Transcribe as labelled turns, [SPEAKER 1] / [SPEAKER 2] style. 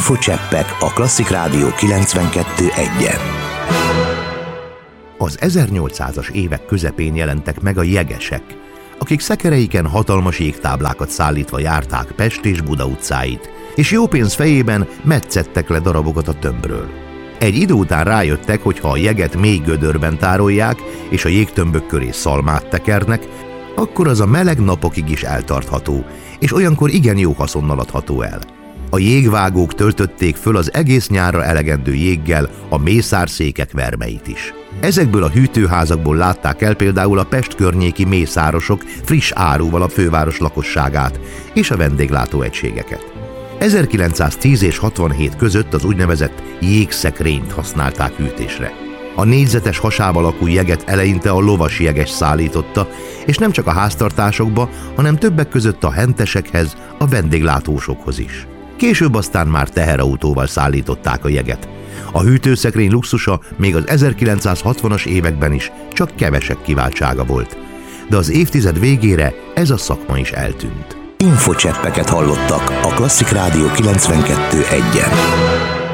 [SPEAKER 1] Infocseppek a Klasszik Rádió 92.1-en.
[SPEAKER 2] Az 1800-as évek közepén jelentek meg a jegesek, akik szekereiken hatalmas jégtáblákat szállítva járták Pest és Buda utcáit, és jó pénz fejében metszettek le darabokat a tömbről. Egy idő után rájöttek, hogy ha a jeget mély gödörben tárolják, és a jégtömbök köré szalmát tekernek, akkor az a meleg napokig is eltartható, és olyankor igen jó haszonnal adható el. A jégvágók töltötték föl az egész nyárra elegendő jéggel a mészárszékek vermeit is. Ezekből a hűtőházakból látták el például a Pest környéki mészárosok friss áruval a főváros lakosságát és a vendéglátóegységeket. 1910 és 67 között az úgynevezett jégszekrényt használták hűtésre. A négyzetes hasáb alakú jeget eleinte a lovas jeges szállította, és nem csak a háztartásokba, hanem többek között a hentesekhez, a vendéglátósokhoz is. Később aztán már teherautóval szállították a jeget. A hűtőszekrény luxusa még az 1960-as években is csak kevesek kiváltsága volt. De az évtized végére ez a szakma is eltűnt.
[SPEAKER 1] Infocseppeket hallottak a Klasszik Rádió 92.1-en.